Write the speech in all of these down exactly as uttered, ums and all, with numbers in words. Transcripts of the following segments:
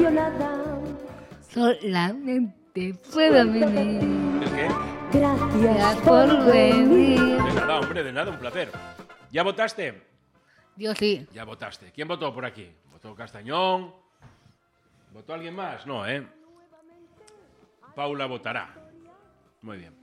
emocionada. Solamente puedo venir. ¿El qué? Gracias por venir. De nada, hombre, de nada, un placer. ¿Ya votaste? Yo sí. Ya votaste. ¿Quién votó por aquí? ¿Votó Castañón? ¿Votó alguien más? No, ¿eh? Paula votará. Muy bien.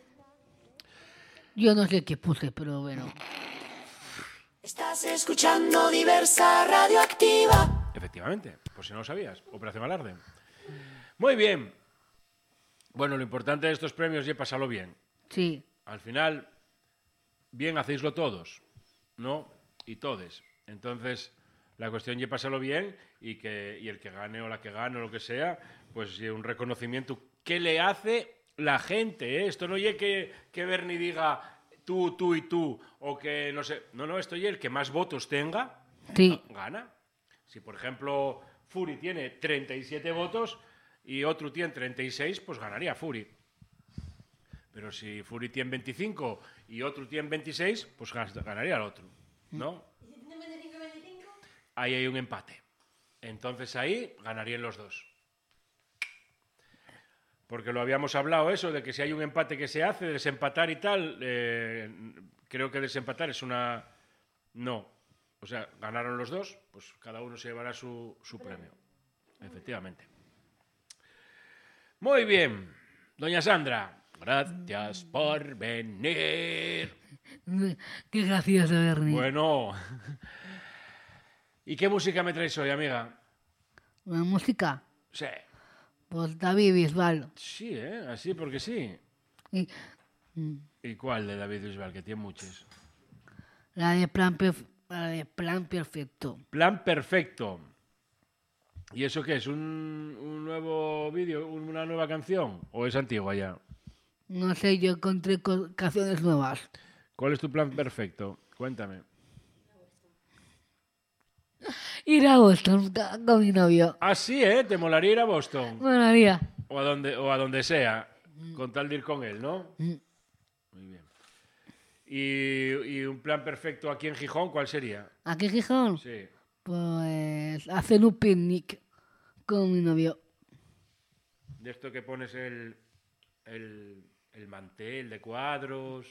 Yo no sé qué puse, pero bueno. Estás escuchando Diversa Radioactiva. Efectivamente, por si no lo sabías. Operación Alarde. Muy bien. Bueno, lo importante de estos premios es pasarlo bien. Sí. Al final, bien hacéislo todos, ¿no? Y todes. Entonces, la cuestión es pasarlo bien y, que, y el que gane o la que gane o lo que sea, pues un reconocimiento. ¿Qué le hace la gente? ¿eh? Esto no es que, que Bernie diga tú, tú y tú, o que no sé. No, no, esto es el que más votos tenga, Sí. gana. Si, por ejemplo, Fury tiene treinta y siete votos y otro tiene treinta y seis, pues ganaría Fury. Pero si Fury tiene veinticinco y otro tiene veintiséis, pues ganaría el otro, ¿no? Ahí hay un empate. Entonces ahí ganarían los dos. Porque lo habíamos hablado eso, de que si hay un empate que se hace, desempatar y tal, eh, creo que desempatar es una... No. O sea, ganaron los dos, pues cada uno se llevará su, su premio. Efectivamente. Muy bien. Doña Sandra, gracias por venir. Qué gracioso, Bernie. Bueno. ¿Y qué música me traes hoy, amiga? ¿La música? Sí. Pues David Bisbal. Sí, ¿eh? Así porque sí. Y ¿Y cuál de David Bisbal? Que tiene muchos. la de Plan, Perf- la de Plan Perfecto. Plan Perfecto. ¿Y eso qué es? ¿Un, un nuevo vídeo? ¿Una nueva canción? ¿O es antigua ya? No sé, yo encontré co- canciones nuevas. ¿Cuál es tu plan perfecto? Cuéntame. Ir a Boston con mi novio. Ah, sí, ¿eh? ¿Te molaría ir a Boston? Bueno, haría. O a donde, o a donde sea, con tal de ir con él, ¿no? Mm. Muy bien. ¿Y, y un plan perfecto aquí en Gijón, cuál sería? ¿Aquí en Gijón? Sí. Pues hacer un picnic con mi novio. De esto que pones el, el, el mantel de cuadros.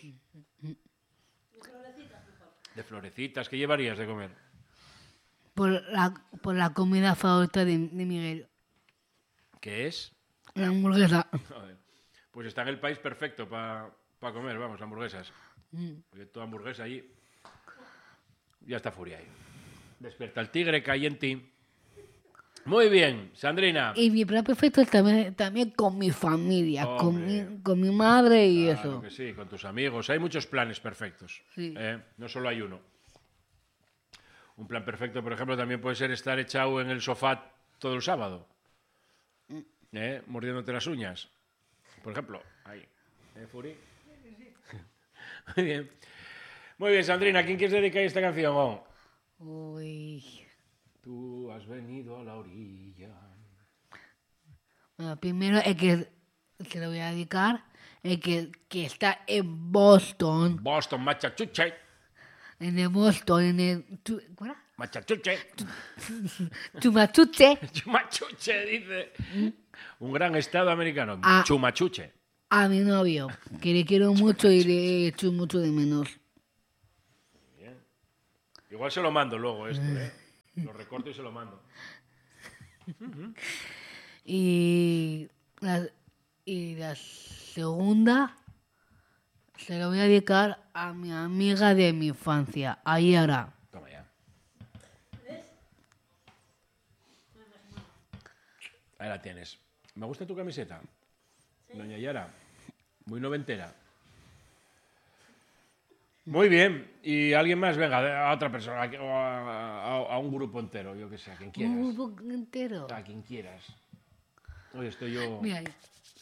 De florecitas. ¿Qué llevarías de comer? Por la, por la comida favorita de, de Miguel. ¿Qué es? La hamburguesa. Joder. Pues está en el país perfecto para pa comer, vamos, hamburguesas. Mm. Porque toda hamburguesa allí. Ya está Furia ahí. Despierta el tigre, cae en ti. Muy bien, Sandrina. Y mi plan perfecto es también, también con mi familia, con Hombre. mi, con mi madre y Claro eso. que sí, con tus amigos. Hay muchos planes perfectos. Sí. ¿eh? No solo hay uno. Un plan perfecto, por ejemplo, también puede ser estar echado en el sofá todo el sábado. ¿eh? Mordiéndote las uñas. Por ejemplo, ahí. ¿Eh, Furi? Muy bien. Muy bien, Sandrina, ¿a quién quieres dedicar esta canción? Oh? Uy. Tú has venido a la orilla. Bueno, primero el que se lo voy a dedicar, el que, que está en Boston, Boston, Machachuche. en el Boston, en el tu- ¿cómo era? Machachuche. Chumachuche, Chumachuche, dice. Un gran estado americano. Ah. Chumachuche. a mi novio, que le quiero mucho y le echo mucho de menos. Bien. Igual se lo mando luego esto, ¿eh? Lo recorto y se lo mando. Y la, y la segunda se lo voy a dedicar a mi amiga de mi infancia, a Yara. Toma ya. Ahí la tienes. Me gusta tu camiseta, doña Yara. Muy noventera. Muy bien. ¿Y alguien más? Venga, a otra persona, a, a- a un grupo entero, yo que sé, a quien quieras. Un grupo entero. A quien quieras. Hoy estoy yo... Mira ahí.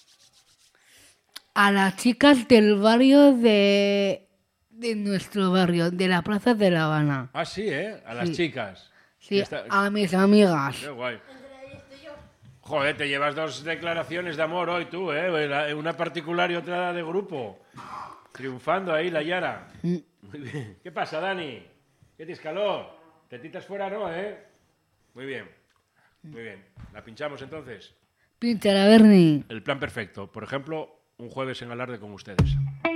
A las chicas del barrio de, de nuestro barrio, de la Plaza de La Habana. Ah, sí, ¿eh? A las Sí. chicas. Sí, Ya está- a mis amigas. Qué guay. Joder, te llevas dos declaraciones de amor hoy tú, ¿eh? Una particular y otra de grupo. Triunfando ahí la Yara. Muy bien. ¿Qué pasa, Dani? ¿Qué tienes calor? Tetitas fuera, ¿no, eh? Muy bien. Muy bien. ¿La pinchamos entonces? Pincha la Berni. El plan perfecto. Por ejemplo, un jueves en Alarde con ustedes.